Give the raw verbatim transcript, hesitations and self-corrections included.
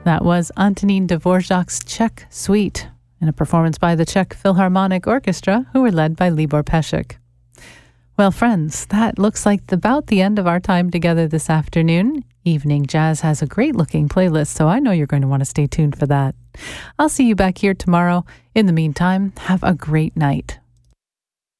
That was Antonin Dvorak's Czech Suite, in a performance by the Czech Philharmonic Orchestra, who were led by Libor Pesek. Well, friends, that looks like about the end of our time together this afternoon. Evening Jazz has a great-looking playlist, so I know you're going to want to stay tuned for that. I'll see you back here tomorrow. In the meantime, have a great night.